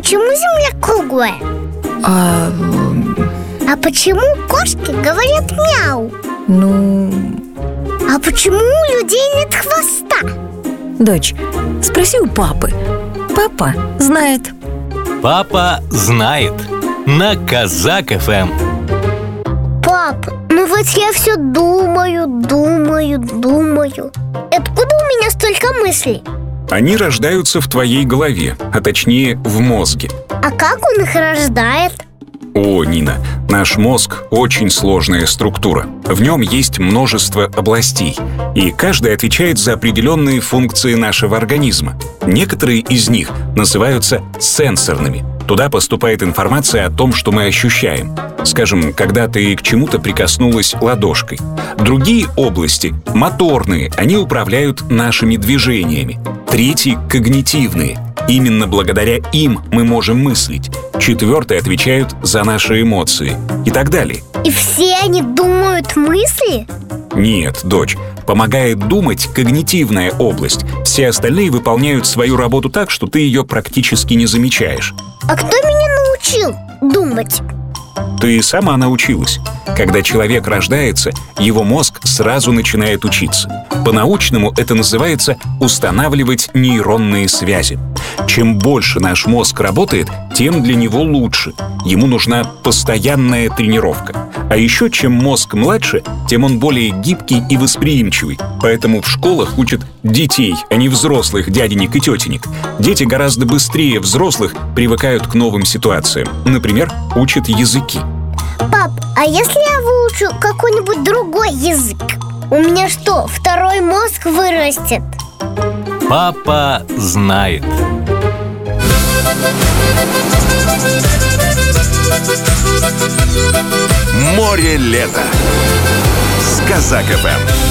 почему Земля круглая? А почему кошки говорят мяу? А почему у людей нет хвоста? Дочь, спроси у папы. Папа знает. Папа знает. На Казак ФМ. Пап, вот я все думаю. Откуда у меня столько мыслей? Они рождаются в твоей голове, а точнее в мозге. А как он их рождает? О, Нина, наш мозг очень сложная структура. В нем есть множество областей, и каждая отвечает за определенные функции нашего организма. Некоторые из них называются сенсорными. Туда поступает информация о том, что мы ощущаем. Скажем, когда ты к чему-то прикоснулась ладошкой. Другие области — моторные, они управляют нашими движениями. Третьи — когнитивные. Именно благодаря им мы можем мыслить. Четвертые отвечают за наши эмоции. И так далее. И все они думают мысли? Нет, дочь. Помогает думать когнитивная область. Все остальные выполняют свою работу так, что ты ее практически не замечаешь. А кто меня научил думать? Ты сама научилась. Когда человек рождается, его мозг сразу начинает учиться. По-научному это называется устанавливать нейронные связи. Чем больше наш мозг работает, тем для него лучше. Ему нужна постоянная тренировка. А еще, чем мозг младше, тем он более гибкий и восприимчивый. Поэтому в школах учат детей, а не взрослых дяденек и тетенек. Дети гораздо быстрее взрослых привыкают к новым ситуациям. Например, учат языки. Пап, а если я выучу какой-нибудь другой язык? У меня что, второй мозг вырастет? Папа знает. Море лета с Казак ФМ.